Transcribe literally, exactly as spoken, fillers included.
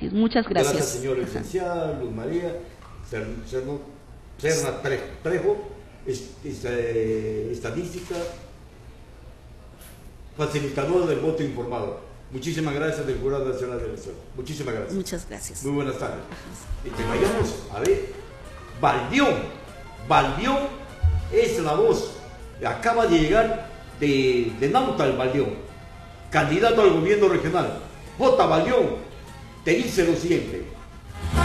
gracias, muchas gracias. Gracias, señora licenciada Luz María Serna Trejo, estadística, facilitadora del voto informado. Muchísimas gracias del Jurado Nacional de Elección. Muchísimas gracias. Muchas gracias. Muy buenas tardes. Y que vayamos a ver, Baldión, Baldión es la voz, acaba de llegar de, de Nauta el Baldión, candidato al gobierno regional. J. Baldión te dice lo siguiente: